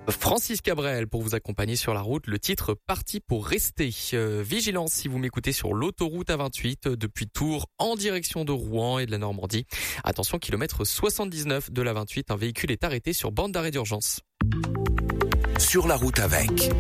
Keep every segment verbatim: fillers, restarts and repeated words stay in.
Francis Cabrel pour vous accompagner sur la route, le titre Parti pour rester. Euh, vigilance si vous m'écoutez sur l'autoroute A vingt-huit euh, depuis Tours en direction de Rouen et de la Normandie. Attention, kilomètre soixante-dix-neuf de l'A vingt-huit, un véhicule est arrêté sur bande d'arrêt d'urgence. Sur la route avec.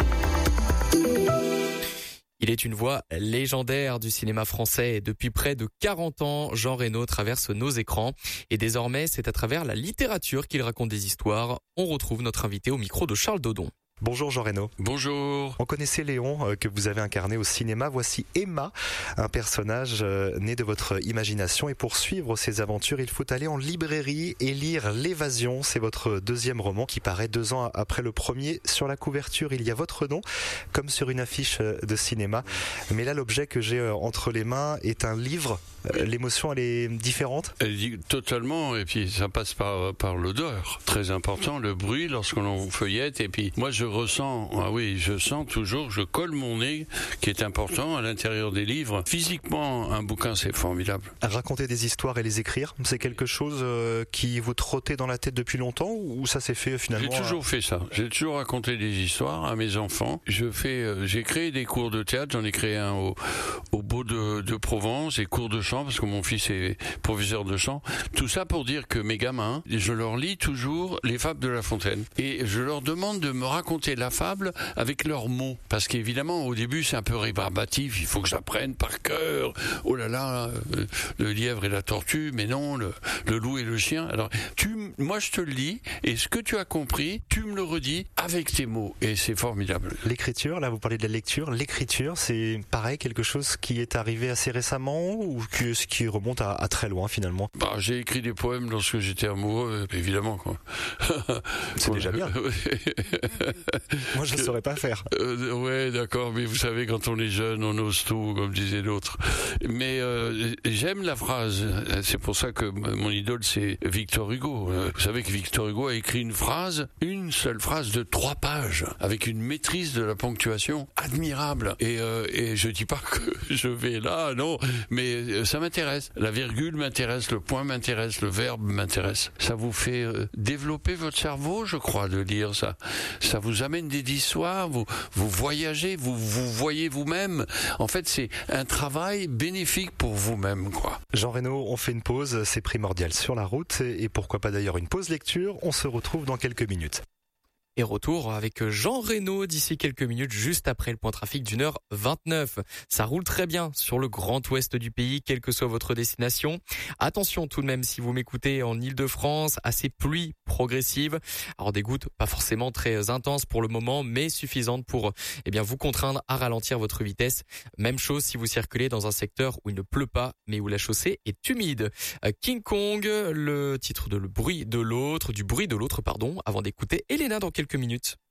Il est une voix légendaire du cinéma français et depuis près de quarante ans, Jean Reno traverse nos écrans. Et désormais, c'est à travers la littérature qu'il raconte des histoires. On retrouve notre invité au micro de Charles Dodon. Bonjour Jean Reno. Bonjour. On connaissait Léon euh, que vous avez incarné au cinéma. Voici Emma, un personnage euh, né de votre imagination. Et pour suivre ses aventures, il faut aller en librairie et lire L'Évasion. C'est votre deuxième roman qui paraît deux ans après le premier. Sur la couverture, il y a votre nom, comme sur une affiche de cinéma. Mais là, l'objet que j'ai entre les mains est un livre. L'émotion, elle est différente ? Elle dit totalement, et puis ça passe par, par l'odeur. Très important, le bruit lorsqu'on feuillette. Et puis moi, je ressens, ah oui, je sens toujours, je colle mon nez, qui est important à l'intérieur des livres. Physiquement, un bouquin, c'est formidable. Raconter des histoires et les écrire, c'est quelque chose qui vous trottait dans la tête depuis longtemps ou ça s'est fait finalement ? J'ai toujours fait ça. J'ai toujours raconté des histoires à mes enfants. Je fais, j'ai créé des cours de théâtre. J'en ai créé un au, au Beau de, de Provence, et cours de chant, parce que mon fils est professeur de chant. Tout ça pour dire que mes gamins, je leur lis toujours les fables de La Fontaine. Et je leur demande de me raconter la fable avec leurs mots. Parce qu'évidemment, au début, c'est un peu rébarbatif. Il faut que j'apprenne par cœur. Oh là là, le lièvre et la tortue, mais non, le, le loup et le chien. Alors, tu, moi, je te le lis, et ce que tu as compris, tu me le redis avec tes mots. Et c'est formidable. L'écriture, là, vous parlez de la lecture. L'écriture, c'est pareil, quelque chose qui est arrivé assez récemment ou ce qui remonte à, à très loin, finalement? Bah, j'ai écrit des poèmes lorsque j'étais amoureux, évidemment, quoi. C'est déjà bien. Moi, je ne saurais pas faire. Euh, ouais, d'accord, mais vous savez, quand on est jeune, on ose tout, comme disait l'autre. Mais euh, j'aime la phrase. C'est pour ça que mon idole, c'est Victor Hugo. Vous savez que Victor Hugo a écrit une phrase, une seule phrase de trois pages, avec une maîtrise de la ponctuation admirable. Et, euh, et je dis pas que je vais là, non, mais ça m'intéresse. La virgule m'intéresse, le point m'intéresse, le verbe m'intéresse. Ça vous fait euh, développer votre cerveau, je crois, de lire ça. Ça vous amène des histoires, vous, vous voyagez, vous vous voyez vous-même. En fait, c'est un travail bénéfique pour vous-même, quoi. Jean Reno, on fait une pause, c'est primordial sur la route, et pourquoi pas d'ailleurs une pause lecture. On se retrouve dans quelques minutes. Et retour avec Jean Reno d'ici quelques minutes, juste après le point trafic d'une heure vingt-neuf. Ça roule très bien sur le grand ouest du pays, quelle que soit votre destination. Attention tout de même, si vous m'écoutez en Île-de-France, à ces pluies progressives. Alors des gouttes pas forcément très intenses pour le moment, mais suffisantes pour eh bien vous contraindre à ralentir votre vitesse. Même chose si vous circulez dans un secteur où il ne pleut pas, mais où la chaussée est humide. King Kong, le titre de Le bruit de l'autre, du bruit de l'autre, pardon, avant d'écouter Elena dans quelques minutes.